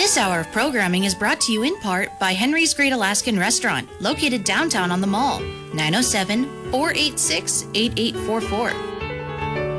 This hour of programming is brought to you in part by Henry's Great Alaskan Restaurant, located downtown on the mall, 907-486-8844.